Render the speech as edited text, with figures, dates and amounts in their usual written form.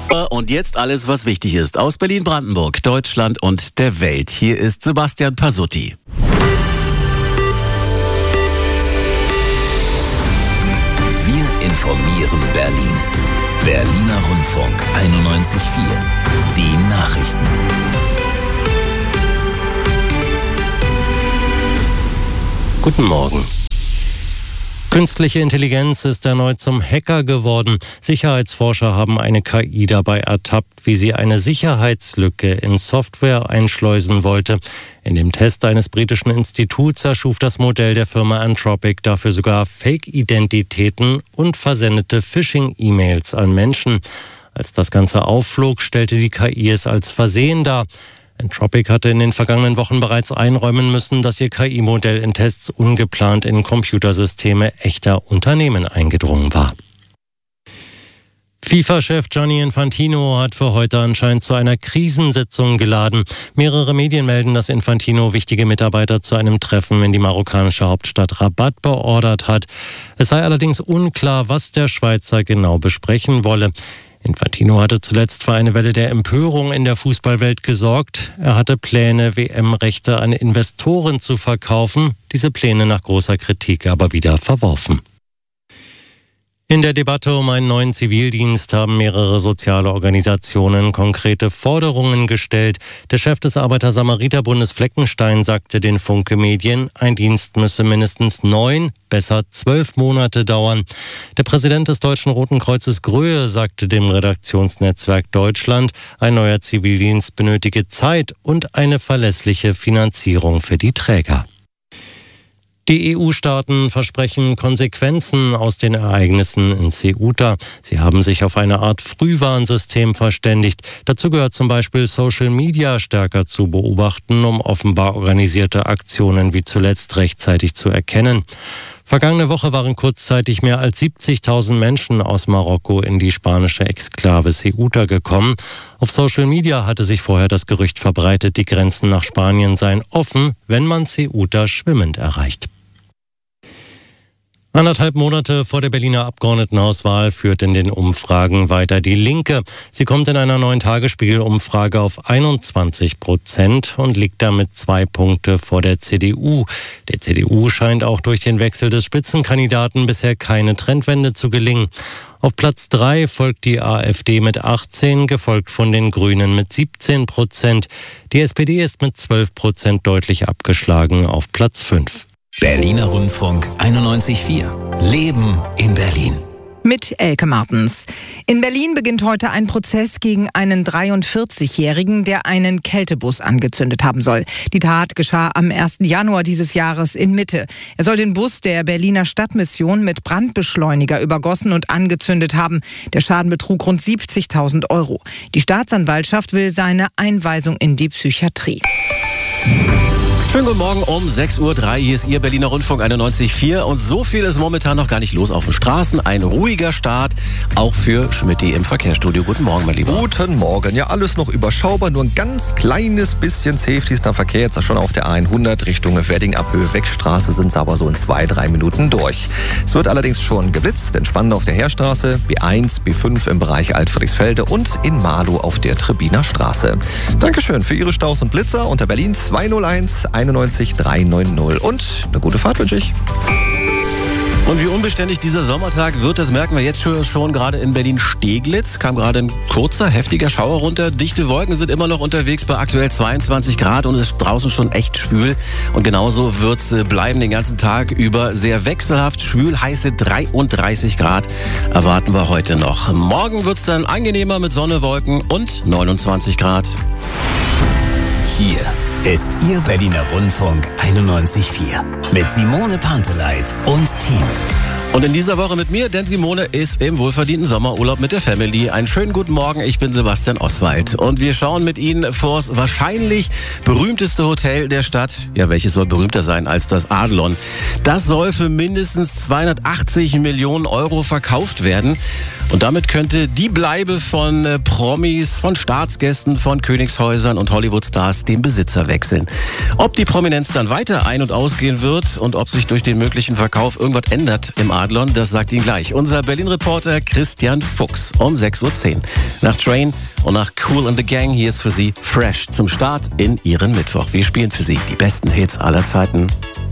Und jetzt alles, was wichtig ist aus Berlin-Brandenburg, Deutschland und der Welt. Hier ist Sebastian Pasutti. Wir informieren Berlin. Berliner Rundfunk 91.4. Die Nachrichten. Guten Morgen. Künstliche Intelligenz ist erneut zum Hacker geworden. Sicherheitsforscher haben eine KI dabei ertappt, wie sie eine Sicherheitslücke in Software einschleusen wollte. In dem Test eines britischen Instituts erschuf das Modell der Firma Anthropic dafür sogar Fake-Identitäten und versendete Phishing-E-Mails an Menschen. Als das Ganze aufflog, stellte die KI es als Versehen dar. Anthropic hatte in den vergangenen Wochen bereits einräumen müssen, dass ihr KI-Modell in Tests ungeplant in Computersysteme echter Unternehmen eingedrungen war. FIFA-Chef Gianni Infantino hat für heute anscheinend zu einer Krisensitzung geladen. Mehrere Medien melden, dass Infantino wichtige Mitarbeiter zu einem Treffen in die marokkanische Hauptstadt Rabat beordert hat. Es sei allerdings unklar, was der Schweizer genau besprechen wolle. Infantino hatte zuletzt für eine Welle der Empörung in der Fußballwelt gesorgt. Er hatte Pläne, WM-Rechte an Investoren zu verkaufen, diese Pläne nach großer Kritik aber wieder verworfen. In der Debatte um einen neuen Zivildienst haben mehrere soziale Organisationen konkrete Forderungen gestellt. Der Chef des Arbeiter-Samariter-Bundes Fleckenstein sagte den Funke-Medien, ein Dienst müsse mindestens 9, besser 12 Monate dauern. Der Präsident des Deutschen Roten Kreuzes Gröhe sagte dem Redaktionsnetzwerk Deutschland, ein neuer Zivildienst benötige Zeit und eine verlässliche Finanzierung für die Träger. Die EU-Staaten versprechen Konsequenzen aus den Ereignissen in Ceuta. Sie haben sich auf eine Art Frühwarnsystem verständigt. Dazu gehört zum Beispiel Social Media stärker zu beobachten, um offenbar organisierte Aktionen wie zuletzt rechtzeitig zu erkennen. Vergangene Woche waren kurzzeitig mehr als 70.000 Menschen aus Marokko in die spanische Exklave Ceuta gekommen. Auf Social Media hatte sich vorher das Gerücht verbreitet, die Grenzen nach Spanien seien offen, wenn man Ceuta schwimmend erreicht. 1,5 Monate vor der Berliner Abgeordnetenhauswahl führt in den Umfragen weiter die Linke. Sie kommt in einer neuen Tagesspiegel-Umfrage auf 21% und liegt damit 2 Punkte vor der CDU. Der CDU scheint auch durch den Wechsel des Spitzenkandidaten bisher keine Trendwende zu gelingen. Auf Platz 3 folgt die AfD mit 18, gefolgt von den Grünen mit 17%. Die SPD ist mit 12% deutlich abgeschlagen auf Platz 5. Berliner Rundfunk 91.4. Leben in Berlin. Mit Elke Martens. In Berlin beginnt heute ein Prozess gegen einen 43-Jährigen, der einen Kältebus angezündet haben soll. Die Tat geschah am 1. Januar dieses Jahres in Mitte. Er soll den Bus der Berliner Stadtmission mit Brandbeschleuniger übergossen und angezündet haben. Der Schaden betrug rund 70.000 €. Die Staatsanwaltschaft will seine Einweisung in die Psychiatrie. Schönen guten Morgen um 6.03 Uhr. Hier ist Ihr Berliner Rundfunk 91.4. Und so viel ist momentan noch gar nicht los auf den Straßen. Ein ruhiger Start, auch für Schmitty im Verkehrsstudio. Guten Morgen, mein Lieber. Guten Morgen. Ja, alles noch überschaubar. Nur ein ganz kleines bisschen Safety-Star Verkehr. Jetzt schon auf der A100 Richtung Wedding-Abhöhe Wegstraße sind es aber so in 2-3 Minuten durch. Es wird allerdings schon geblitzt. Entspannend auf der Heerstraße, B1, B5 im Bereich Alt-Friedrichsfelde und in Marlow auf der Trebiner Straße. Dankeschön für Ihre Staus und Blitzer unter Berlin 201 91 390 und eine gute Fahrt wünsche ich. Und wie unbeständig dieser Sommertag wird, das merken wir jetzt schon gerade in Berlin-Steglitz. Kam gerade ein kurzer, heftiger Schauer runter. Dichte Wolken sind immer noch unterwegs bei aktuell 22 Grad und es ist draußen schon echt schwül. Und genauso wird es bleiben den ganzen Tag über. Sehr wechselhaft, schwül, heiße 33 Grad erwarten wir heute noch. Morgen wird es dann angenehmer mit Sonne, Wolken und 29 Grad. Hier ist Ihr Berliner Rundfunk 91.4 mit Simone Panteleit und Team. Und in dieser Woche mit mir, denn Simone ist im wohlverdienten Sommerurlaub mit der Family. Einen schönen guten Morgen, ich bin Sebastian Oswald. Und wir schauen mit Ihnen vors wahrscheinlich berühmteste Hotel der Stadt. Ja, welches soll berühmter sein als das Adlon? Das soll für mindestens 280 Millionen € verkauft werden. Und damit könnte die Bleibe von Promis, von Staatsgästen, von Königshäusern und Hollywood-Stars den Besitzer wechseln. Ob die Prominenz dann weiter ein- und ausgehen wird und ob sich durch den möglichen Verkauf irgendwas ändert im Adlon? Das sagt Ihnen gleich unser Berlin-Reporter Christian Fuchs um 6.10 Uhr. Nach Train und nach Kool and the Gang hier ist für Sie Fresh zum Start in Ihren Mittwoch. Wir spielen für Sie die besten Hits aller Zeiten.